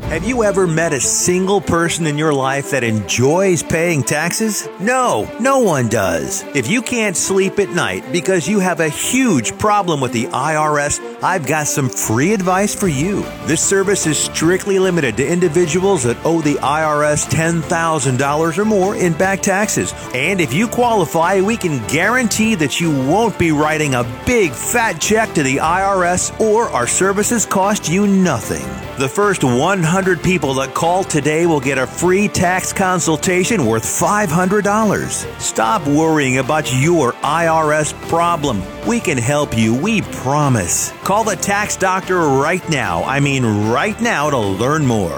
Have you ever met a single person in your life that enjoys paying taxes? No, no one does. If you can't sleep at night because you have a huge problem with the IRS, I've got some free advice for you. This service is strictly limited to individuals that owe the IRS $10,000 or more in back taxes. And if you qualify, we can guarantee that you won't be writing a big fat check to the IRS, or our services cost you nothing. The first 100 people that call today will get a free tax consultation worth $500. Stop worrying about your IRS problem. We can help you, we promise. Call the tax doctor right now. I mean right now, to learn more.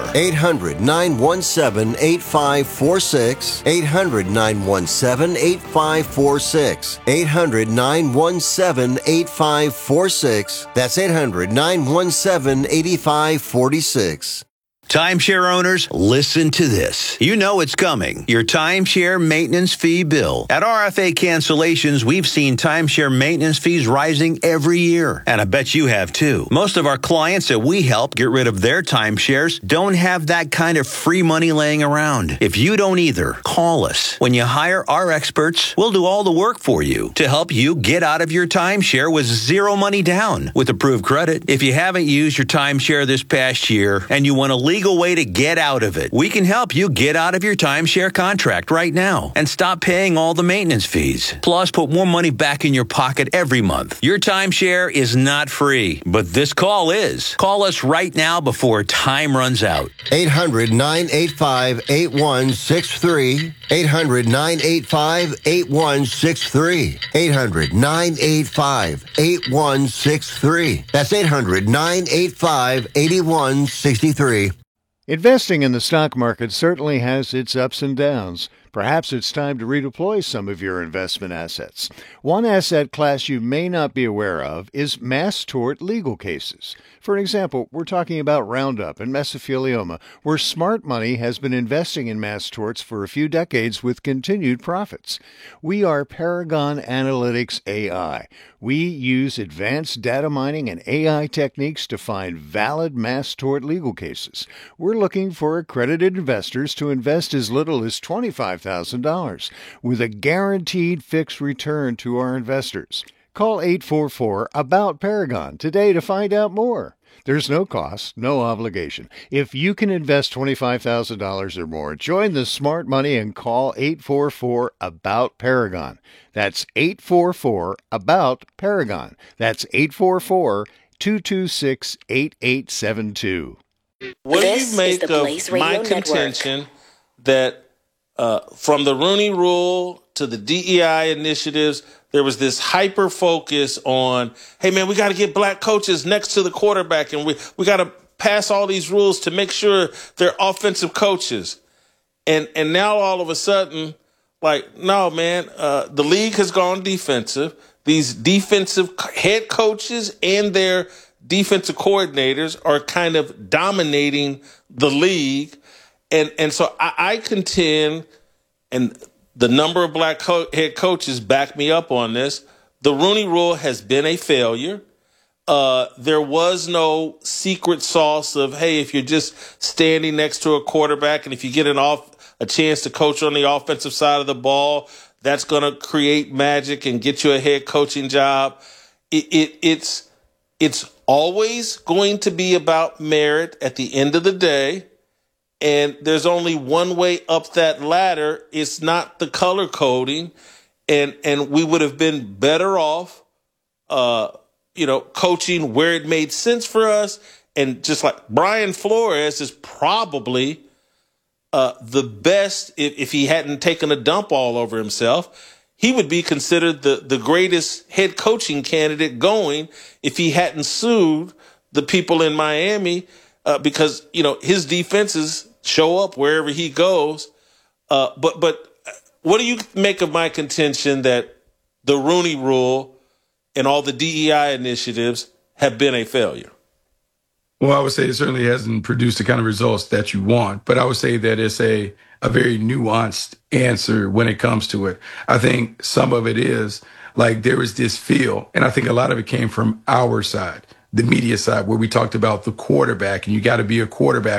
800-917-8546. 800-917-8546. 800-917-8546. That's 800-917-8546. Timeshare owners, listen to this. You know it's coming. Your timeshare maintenance fee bill. At RFA Cancellations, we've seen timeshare maintenance fees rising every year. And I bet you have too. Most of our clients that we help get rid of their timeshares don't have that kind of free money laying around. If you don't either, call us. When you hire our experts, we'll do all the work for you to help you get out of your timeshare with zero money down with approved credit. If you haven't used your timeshare this past year and you want a legal way to get out of it, we can help you get out of your timeshare contract right now and stop paying all the maintenance fees. Plus, put more money back in your pocket every month. Your timeshare is not free, but this call is. Call us right now before time runs out. 800-985-8163. 800-985-8163. 800-985-8163. That's 800-985-8163. Investing in the stock market certainly has its ups and downs. Perhaps it's time to redeploy some of your investment assets. One asset class you may not be aware of is mass tort legal cases. For example, we're talking about Roundup and mesothelioma, where smart money has been investing in mass torts for a few decades with continued profits. We are Paragon Analytics AI. We use advanced data mining and AI techniques to find valid mass tort legal cases. We're looking for accredited investors to invest as little as $25,000 with a guaranteed fixed return to our investors. Call 844-ABOUT-PARAGON today to find out more. There's no cost, no obligation. If you can invest $25,000 or more, join the smart money and call 844-ABOUT-PARAGON. That's 844-ABOUT-PARAGON. That's 844-226-8872. What do you make of my contention that from the Rooney Rule to the DEI initiatives, there was this hyper focus on, hey, man, we got to get black coaches next to the quarterback, and we got to pass all these rules to make sure they're offensive coaches. And now all of a sudden, like, no, man, the league has gone defensive. These defensive head coaches and their defensive coordinators are kind of dominating the league. And so I contend, and the number of black head coaches back me up on this, the Rooney Rule has been a failure. There was no secret sauce of, hey, if you're just standing next to a quarterback and if you get a chance to coach on the offensive side of the ball, that's going to create magic and get you a head coaching job. It's always going to be about merit at the end of the day. And there's only one way up that ladder. It's not the color coding. And we would have been better off, coaching where it made sense for us. And just like Brian Flores is probably the best, if he hadn't taken a dump all over himself, he would be considered the greatest head coaching candidate going if he hadn't sued the people in Miami because, his defenses show up wherever he goes. But what do you make of my contention that the Rooney Rule and all the DEI initiatives have been a failure? Well, I would say it certainly hasn't produced the kind of results that you want, but I would say that it's a very nuanced answer when it comes to it. I think some of it is like there is this feel, and I think a lot of it came from our side, the media side, where we talked about the quarterback, and you got to be a quarterback